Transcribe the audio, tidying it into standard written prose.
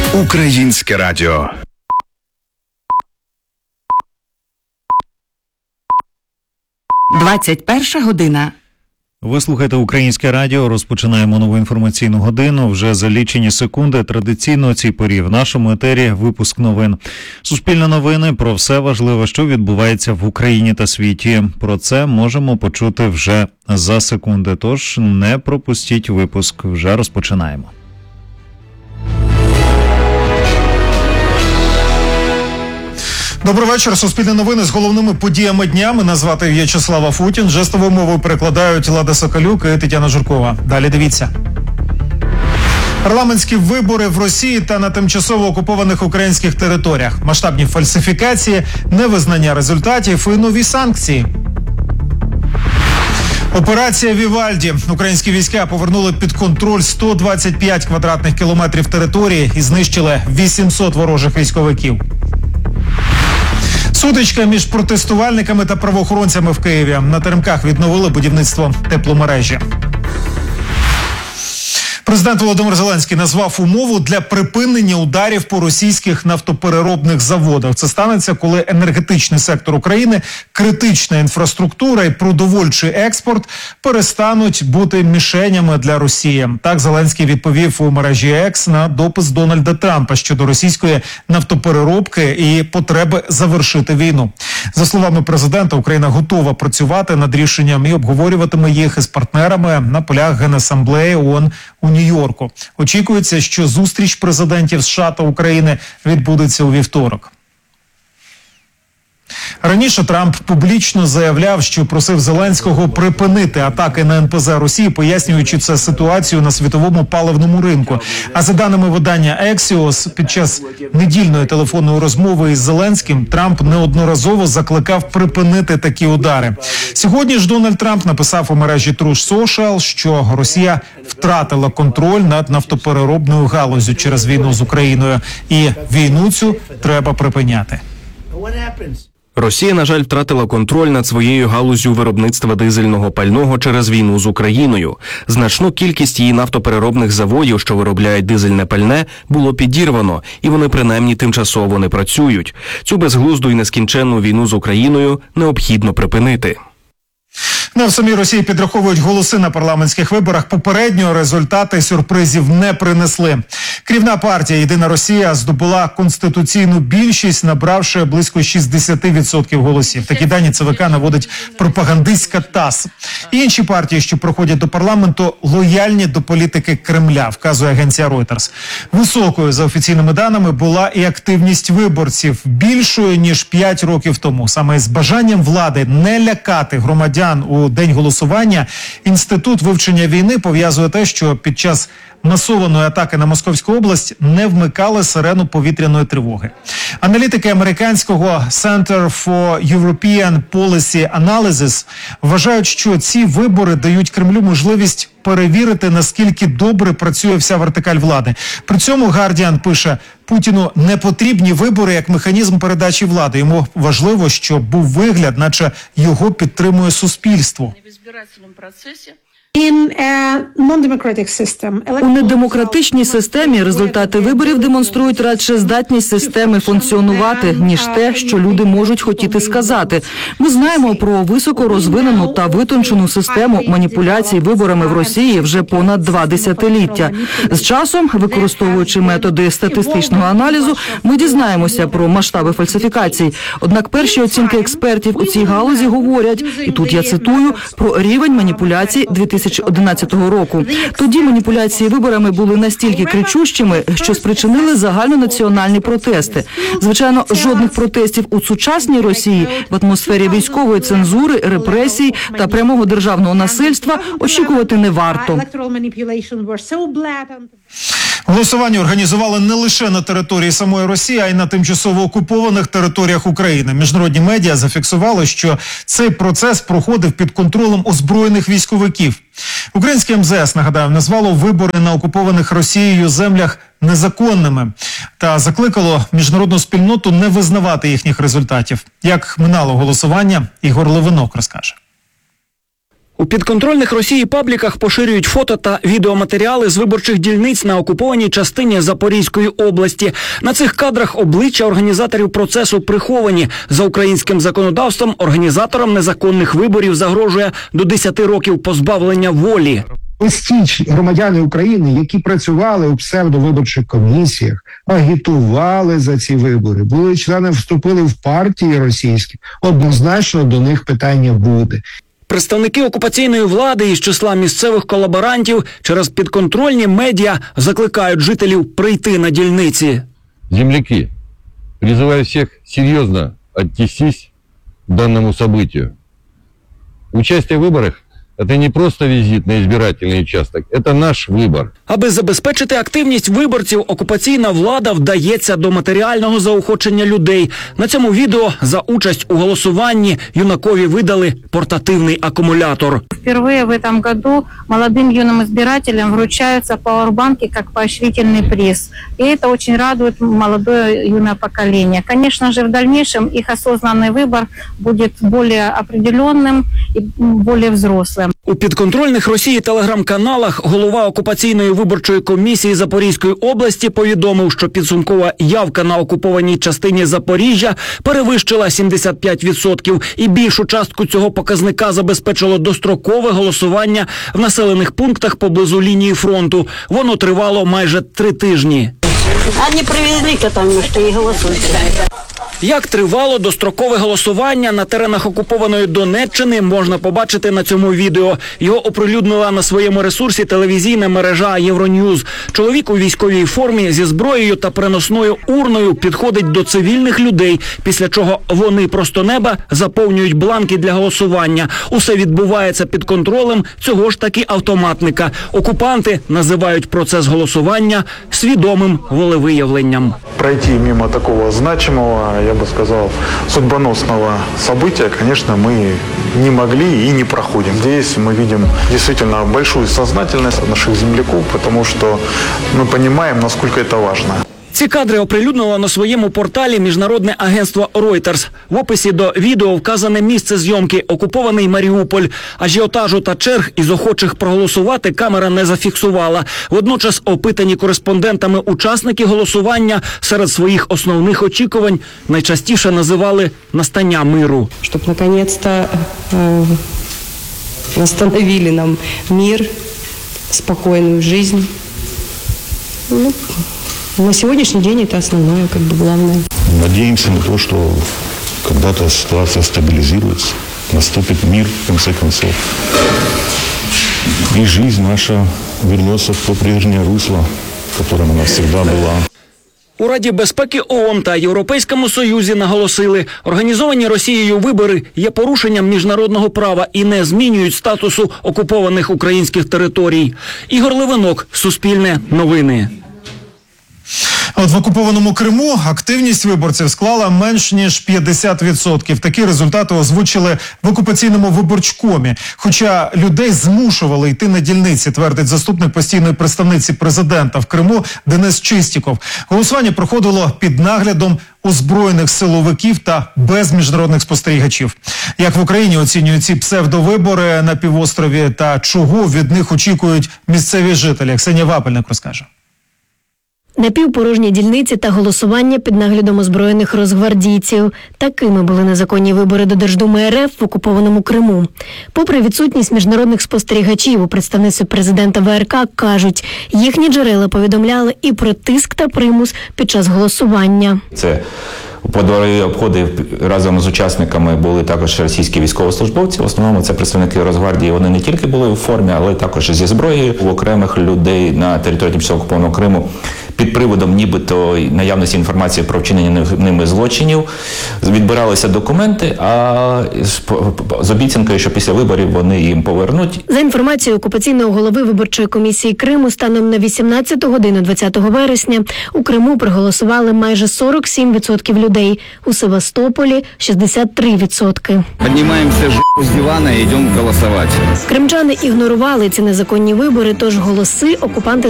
Українське радіо. «21 година». Ви слухаєте Українське радіо, розпочинаємо нову інформаційну годину. Вже за лічені секунди традиційно о цій порі в нашому етері випуск новин. Суспільне новини про все важливе, що відбувається в Україні та світі. Про це можемо почути вже за секунди, тож не пропустіть випуск, вже розпочинаємо. Добрий вечір. Суспільне новини з головними подіями дня. Мене звати В'ячеслав Афутін. Жестовою мовою перекладають Лада Соколюк і Тетяна Журкова. Далі дивіться. Парламентські вибори в Росії та на тимчасово окупованих українських територіях. Масштабні фальсифікації, невизнання результатів і нові санкції. Операція «Вівальді». Українські війська повернули під контроль 125 квадратних кілометрів території і знищили 800 ворожих військовиків. Сутичка між протестувальниками та правоохоронцями в Києві. На Теремках відновили будівництво тепломережі. Президент Володимир Зеленський назвав умову для припинення ударів по російських нафтопереробних заводах. Це станеться, коли енергетичний сектор України, критична інфраструктура і продовольчий експорт перестануть бути мішенями для Росії. Так Зеленський відповів у мережі X на допис Дональда Трампа щодо російської нафтопереробки і потреби завершити війну. За словами президента, Україна готова працювати над рішенням і обговорюватиме їх із партнерами на полях Генасамблеї ООН у Нью-Йорку. Очікується, що зустріч президентів США та України відбудеться у вівторок. Раніше Трамп публічно заявляв, що просив Зеленського припинити атаки на НПЗ Росії, пояснюючи це ситуацію на світовому паливному ринку. А за даними видання Axios, під час недільної телефонної розмови із Зеленським Трамп неодноразово закликав припинити такі удари. Сьогодні ж Дональд Трамп написав у мережі Truth Social, що Росія втратила контроль над нафтопереробною галуззю через війну з Україною. І війну цю треба припиняти. Росія, на жаль, втратила контроль над своєю галуззю виробництва дизельного пального через війну з Україною. Значну кількість її нафтопереробних заводів, що виробляють дизельне пальне, було підірвано, і вони принаймні тимчасово не працюють. Цю безглузду і нескінченну війну з Україною необхідно припинити. В самій Росії підраховують голоси на парламентських виборах. Попередньо результати сюрпризів не принесли. Керівна партія «Єдина Росія» здобула конституційну більшість, набравши близько 60% голосів. Такі дані ЦВК наводить пропагандистська ТАСС. Інші партії, що проходять до парламенту, лояльні до політики Кремля, вказує агенція Reuters. Високою, за офіційними даними, була і активність виборців, більшою, ніж 5 років тому. Саме з бажанням влади не лякати громадян у день голосування Інститут вивчення війни пов'язує те, що під час масованої атаки на Московську область не вмикали сирену повітряної тривоги. Аналітики американського Center for European Policy Analysis вважають, що ці вибори дають Кремлю можливість перевірити, наскільки добре працює вся вертикаль влади. При цьому Guardian пише, Путіну не потрібні вибори як механізм передачі влади. Йому важливо, щоб був вигляд, наче його підтримує суспільство. У недемократичній системі результати виборів демонструють радше здатність системи функціонувати, ніж те, що люди можуть хотіти сказати. Ми знаємо про високо розвинену та витончену систему маніпуляцій виборами в Росії вже понад 2 десятиліття. З часом, використовуючи методи статистичного аналізу, ми дізнаємося про масштаби фальсифікацій. Однак перші оцінки експертів у цій галузі говорять, і тут я цитую, про рівень маніпуляцій 2011 року. Тоді маніпуляції виборами були настільки кричущими, що спричинили загальнонаціональні протести. Звичайно, жодних протестів у сучасній Росії в атмосфері військової цензури, репресій та прямого державного насильства очікувати не варто. Голосування організували не лише на території самої Росії, а й на тимчасово окупованих територіях України. Міжнародні медіа зафіксували, що цей процес проходив під контролем озброєних військовиків. Українське МЗС, нагадаю, назвало вибори на окупованих Росією землях незаконними та закликало міжнародну спільноту не визнавати їхніх результатів. Як минало голосування, Ігор Левинок розкаже. У підконтрольних Росії пабліках поширюють фото та відеоматеріали з виборчих дільниць на окупованій частині Запорізької області. На цих кадрах обличчя організаторів процесу приховані. За українським законодавством організаторам незаконних виборів загрожує до 10 років позбавлення волі. Ось ті громадяни України, які працювали у псевдовиборчих комісіях, агітували за ці вибори, були членами, вступили в партії російські, однозначно до них питання буде. Представники окупаційної влади із числа місцевих колаборантів через підконтрольні медіа закликають жителів прийти на дільниці. Земляки, призываю всех серьезно отнестись к данному событию. Участие в выборах – это не просто визит на избирательный участок, это наш выбор. Аби забезпечити активність виборців, окупаційна влада вдається до матеріального заохочення людей. На цьому відео за участь у голосуванні юнакові видали портативний акумулятор. Впервые в этом году молодым юным избирателям вручаются пауэрбанки как поощрительный приз. И это очень радует молодое юное поколение. Конечно же, в дальнейшем их осознанный выбор будет более определенным и более взрослым. У підконтрольних Росії телеграм-каналах голова окупаційної виборчої комісії Запорізької області повідомив, що підсумкова явка на окупованій частині Запоріжжя перевищила 75%, і більшу частку цього показника забезпечило дострокове голосування в населених пунктах поблизу лінії фронту. Воно тривало майже 3 тижні. Они привезли, потому что и голосуют. Як тривало дострокове голосування на теренах окупованої Донеччини, можна побачити на цьому відео. Його оприлюднила на своєму ресурсі телевізійна мережа Євроньюз. Чоловік у військовій формі зі зброєю та переносною урною підходить до цивільних людей, після чого вони просто неба заповнюють бланки для голосування. Усе відбувається під контролем цього ж таки автоматника. Окупанти називають процес голосування свідомим волевиявленням. Пройти мимо такого значимого, я бы сказал, судьбоносного события, конечно, мы не могли и не проходим. Здесь мы видим действительно большую сознательность наших земляков, потому что мы понимаем, насколько это важно. Ці кадри оприлюднило на своєму порталі міжнародне агентство Reuters. В описі до відео вказане місце зйомки – окупований Маріуполь. Ажіотажу та черг із охочих проголосувати камера не зафіксувала. Водночас опитані кореспондентами учасники голосування серед своїх основних очікувань найчастіше називали настання миру. Щоб наконец-то восстановили нам мир, спокойную жизнь. На сегодняшний день это основное, главное. Надеемся на то, что когда-то ситуация стабилизируется, наступит мир, в конце концов. И жизнь наша вернется в то прежнее русло, которым она всегда была. У Раді безпеки ООН та Європейському Союзі наголосили, організовані Росією вибори є порушенням міжнародного права і не змінюють статусу окупованих українських територій. Ігор Левинок, Суспільне новини. От в окупованому Криму активність виборців склала менш ніж 50%. Такі результати озвучили в окупаційному виборчкомі. Хоча людей змушували йти на дільниці, твердить заступник постійної представниці президента в Криму Денис Чистіков. Голосування проходило під наглядом озброєних силовиків та без міжнародних спостерігачів. Як в Україні оцінюють ці псевдовибори на півострові та чого від них очікують місцеві жителі? Ксенія Вапельник розкаже. Напівпорожні дільниці та голосування під наглядом озброєних розгвардійців. Такими були незаконні вибори до Держдуми РФ в окупованому Криму. Попри відсутність міжнародних спостерігачів, у представництві президента ВРК кажуть, їхні джерела повідомляли і про тиск та примус під час голосування. Це подвори обходи разом з учасниками були також російські військовослужбовці. В основному це представники Росгвардії. Вони не тільки були у формі, але також зі зброєю. У окремих людей на території тимчасово окупованого Криму під приводом нібито наявності інформації про вчинення ними злочинів відбиралися документи, а з обіцянкою, що після виборів вони їм повернуть. За інформацією окупаційного голови виборчої комісії Криму, станом на 18 годину 20 вересня у Криму проголосували майже 47% людей, у Севастополі – 63%. Піднімаємося з дивана і йдемо голосувати. Кримчани ігнорували ці незаконні вибори, тож голоси окупанти